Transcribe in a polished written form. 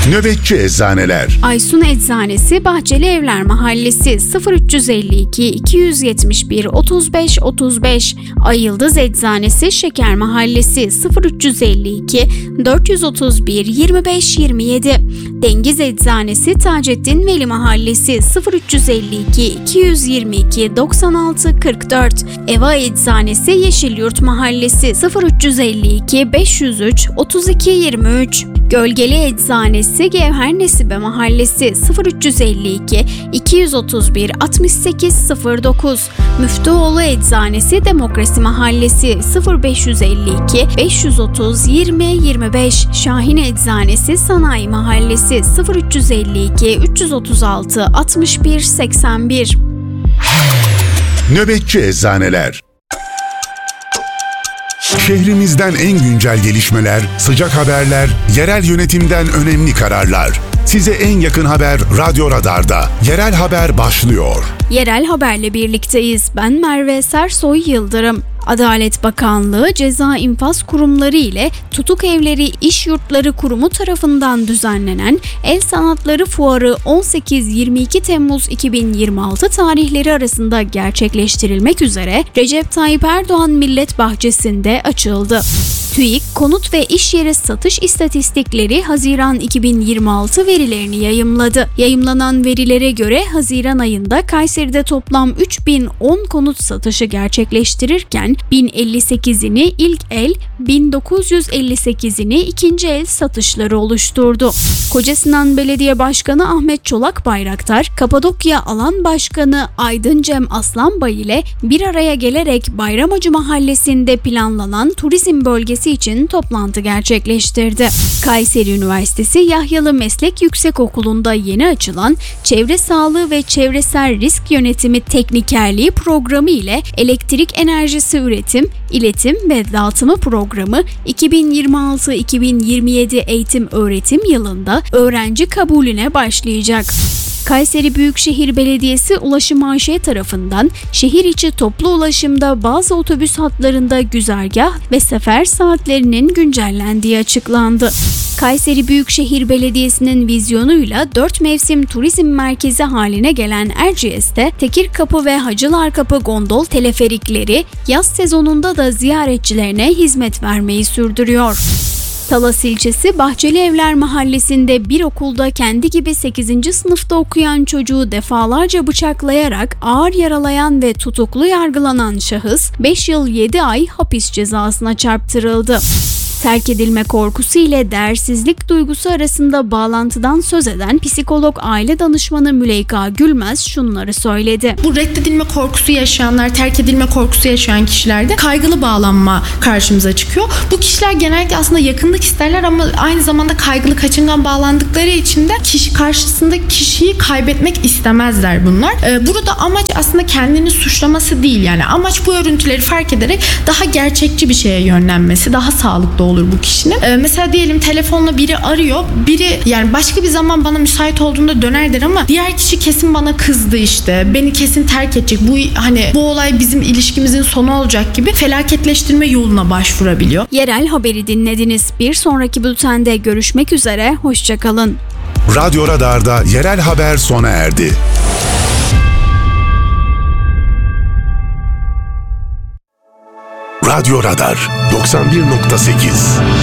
Nöbetçi Eczaneler. Aysun Eczanesi Bahçeli Evler Mahallesi 0352 271 35 35. Ay Yıldız Eczanesi Şeker Mahallesi 0352 431 25 27. Dengiz Eczanesi Taceddin Veli Mahallesi 0352 222 96 44. Eva Eczanesi Yeşilyurt Mahallesi 0352 503 32 23. Gölgeli Eczanesi Gevher Nesibe Mahallesi 0352 231 68 09. Müftüoğlu Eczanesi Demokrasi Mahallesi 0552 530 20 25. Şahin Eczanesi Sanayi Mahallesi 0352 336 61 81. Nöbetçi Eczaneler. Şehrimizden en güncel gelişmeler, sıcak haberler, yerel yönetimden önemli kararlar. Size en yakın haber Radyo Radar'da. Yerel Haber başlıyor. Yerel Haber'le birlikteyiz. Ben Merve Sersoy Yıldırım. Adalet Bakanlığı Ceza İnfaz Kurumları ile Tutuk Evleri İş Yurtları Kurumu tarafından düzenlenen El Sanatları Fuarı 18-22 Temmuz 2026 tarihleri arasında gerçekleştirilmek üzere Recep Tayyip Erdoğan Millet Bahçesi'nde açıldı. TÜİK, konut ve iş yeri satış istatistikleri Haziran 2026 verilerini yayımladı. Yayımlanan verilere göre Haziran ayında Kayseri'de toplam 3010 konut satışı gerçekleştirirken 1058'ini ilk el, 1958'ini ikinci el satışları oluşturdu. Kocasinan Belediye Başkanı Ahmet Çolak Bayraktar, Kapadokya Alan Başkanı Aydın Cem Aslanbay ile bir araya gelerek Bayramacı Mahallesi'nde planlanan turizm bölgesi için toplantı gerçekleştirdi. Kayseri Üniversitesi Yahyalı Meslek Yüksekokulu'nda yeni açılan Çevre Sağlığı ve Çevresel Risk Yönetimi Teknikerliği programı ile elektrik enerjisi üretim, iletim ve dağıtımı programı 2026-2027 eğitim öğretim yılında öğrenci kabulüne başlayacak. Kayseri Büyükşehir Belediyesi Ulaşım AŞ tarafından şehir içi toplu ulaşımda bazı otobüs hatlarında güzergah ve sefer saatlerinin güncellendiği açıklandı. Kayseri Büyükşehir Belediyesi'nin vizyonuyla 4 mevsim turizm merkezi haline gelen Erciyes'te Tekirkapı ve Hacılarkapı gondol teleferikleri yaz sezonunda da ziyaretçilerine hizmet vermeyi sürdürüyor. Talas ilçesi Bahçeli Evler Mahallesi'nde bir okulda kendi gibi 8. sınıfta okuyan çocuğu defalarca bıçaklayarak ağır yaralayan ve tutuklu yargılanan şahıs 5 yıl 7 ay hapis cezasına çarptırıldı. Terk edilme korkusu ile değersizlik duygusu arasında bağlantıdan söz eden psikolog aile danışmanı Müleyka Gülmez şunları söyledi. Bu reddedilme korkusu yaşayanlar, terk edilme korkusu yaşayan kişilerde kaygılı bağlanma karşımıza çıkıyor. Bu kişiler genellikle aslında yakınlık isterler ama aynı zamanda kaygılı, kaçıngan bağlandıkları için de karşısındaki kişiyi kaybetmek istemezler bunlar. Burada amaç aslında kendini suçlaması değil, yani amaç bu örüntüleri fark ederek daha gerçekçi bir şeye yönlenmesi, daha sağlıklı olur bu kişinin. Mesela diyelim telefonla biri arıyor. Biri yani başka bir zaman bana müsait olduğunda döner der ama diğer kişi kesin bana kızdı işte. Beni kesin terk edecek. Bu olay bizim ilişkimizin sonu olacak gibi felaketleştirme yoluna başvurabiliyor. Yerel Haberi dinlediniz. Bir sonraki bültende görüşmek üzere. Hoşça kalın. Radyo Radar'da Yerel Haber sona erdi. Radyo Radar 91.8